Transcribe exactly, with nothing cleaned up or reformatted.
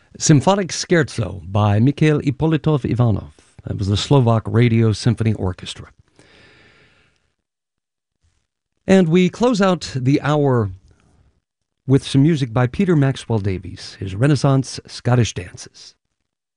Symphonic Scherzo by Mikhail Ippolitov Ivanov. That was the Slovak Radio Symphony Orchestra. And we close out the hour with some music by Peter Maxwell Davies, his Renaissance Scottish dances.